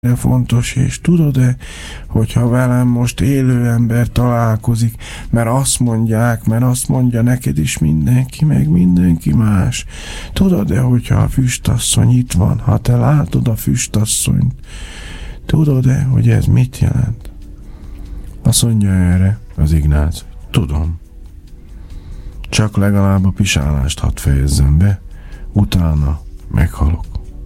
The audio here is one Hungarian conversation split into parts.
fontos, és tudod-e, hogyha velem most élő ember találkozik, mert azt mondja neked is mindenki, meg mindenki más. Tudod-e, hogyha a füstasszony itt van, ha te látod a füstasszonyt, tudod-e, hogy ez mit jelent? Azt mondja erre az Ignác, tudom. Csak legalább a pisálást hadd fejezzem be, utána meghalok.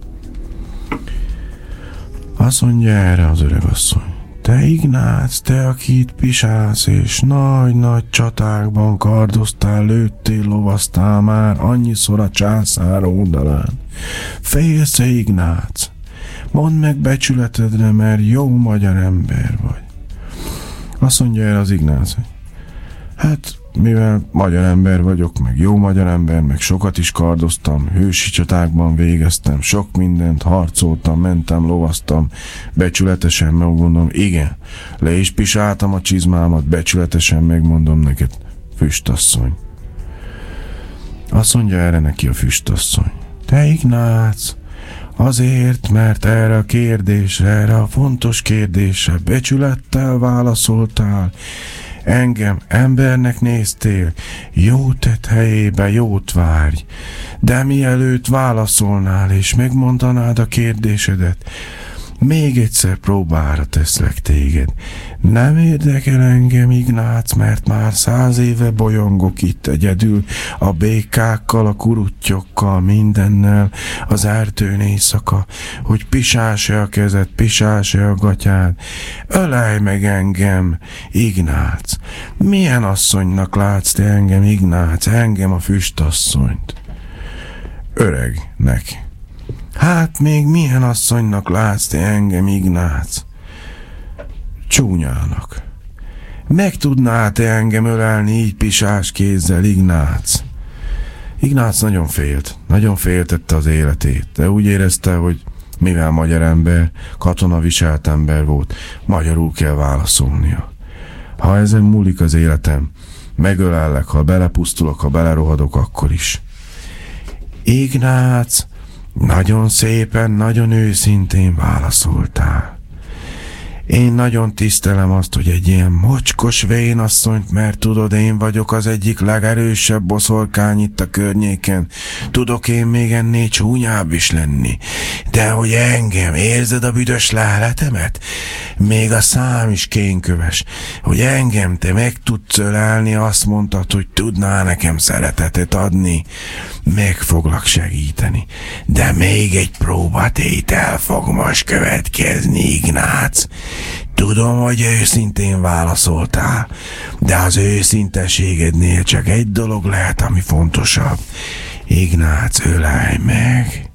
Azt mondja erre az öregasszony, te Ignác, te, aki itt pisálsz, és nagy-nagy csatákban kardoztál, lőttél, lovasztál már annyiszor a császár oldalán. Félsz-e, Ignác? Mondd meg becsületedre, mert jó magyar ember vagy. Azt mondja erre az Ignác, hát mivel magyar ember vagyok, meg jó magyar ember, meg sokat is kardoztam, hősi csatákban végeztem, sok mindent harcoltam, mentem, lovasztam, becsületesen megmondom, igen, le is pisáltam a csizmámat, becsületesen megmondom neked, füstasszony. Azt mondja erre neki a füstasszony, te Ignác, azért, mert erre a kérdésre, erre a fontos kérdésre becsülettel válaszoltál, engem embernek néztél, jó tett helyébe jót várj, de mielőtt válaszolnál és megmondanád a kérdésedet, még egyszer próbára teszlek téged. Nem érdekel engem, Ignác, mert már 100 éve bolyongok itt egyedül, a békákkal, a kuruttyokkal, mindennel, az erdőn éjszaka, hogy pisás-e a kezed, pisás-e a gatyád. Ölelj meg engem, Ignác. Milyen asszonynak látsz te engem, Ignác, engem a füstasszonyt? Öregnek. Hát még milyen asszonynak látsz te engem, Ignác? Csúnyának. Meg tudnál te engem ölelni így pisás kézzel, Ignác? Ignác nagyon féltette az életét, de úgy érezte, hogy mivel magyar ember, katonaviselt ember volt, magyarul kell válaszolnia. Ha ezen múlik az életem, megölellek, ha belepusztulok, ha belerohadok, akkor is. Ignác, nagyon szépen, nagyon őszintén válaszoltál. Én nagyon tisztelem azt, hogy egy ilyen mocskos vénasszonyt, mert tudod, én vagyok az egyik legerősebb boszorkány itt a környéken. Tudok én még ennél csúnyább is lenni. De hogy engem, érzed a büdös lehletemet? Még a szám is kénköves. Hogy engem te meg tudsz ölelni, azt mondtad, hogy tudnál nekem szeretetet adni. Meg foglak segíteni. De még egy próbatétel fog most következni, Ignác. Tudom, hogy őszintén válaszoltál, de az őszinteségednél csak egy dolog lehet, ami fontosabb. Ignác, ölelj meg!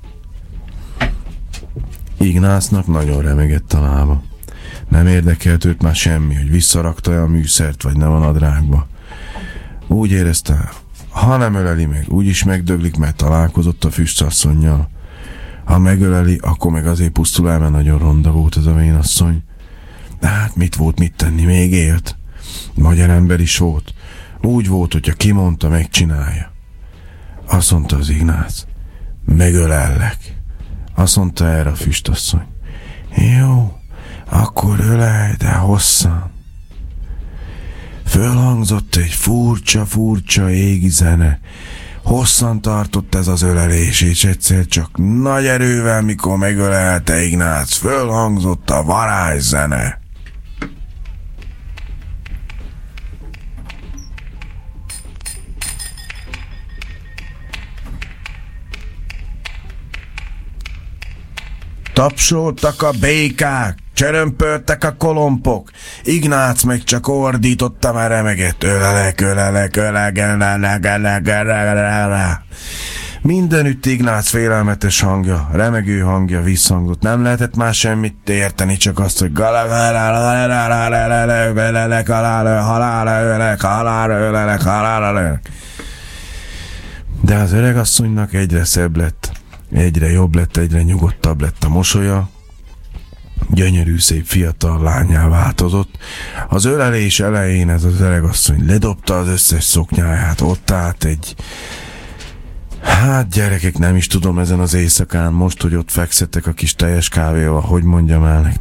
Ignácnak nagyon remegett a lába. Nem érdekelt őt már semmi, hogy visszarakta-e a műszert, vagy nem a nadrágba. Úgy érezte, ha nem öleli meg, úgyis megdöglik, mert találkozott a füstasszonnyal. Ha megöleli, akkor meg azért pusztul el, mert nagyon ronda volt ez a vénasszony. De hát mit volt mit tenni, még élt. Magyar ember is volt. Úgy volt, hogyha kimondta, megcsinálja. Azt mondta az Ignác, megölellek. Azt mondta erre a füstasszony, jó, akkor ölelj, de hosszan. Fölhangzott egy furcsa égi zene. Hosszan tartott ez az ölelés, és egyszer csak nagy erővel, mikor megölelte Ignác, fölhangzott a varázszene. Tapsoltak a békák, csörömpöltek a kolompok, Ignác meg csak ordította, már remegett. Ölelek. Mindenütt Ignác félelmetes hangja, remegő hangja visszhangzott. Nem lehetett már semmit érteni, csak azt, hogy de az öregasszonynak egyre szebb lett, egyre jobb lett, egyre nyugodtabb lett a mosolya. Gyönyörű, szép fiatal lánnyá változott. Az ölelés elején ez az öregasszony ledobta az összes szoknyáját, ott állt egy Hát gyerekek, nem is tudom ezen az éjszakán, most, hogy ott fekszettek a kis teljes kávéval, hogy mondjam el nektek.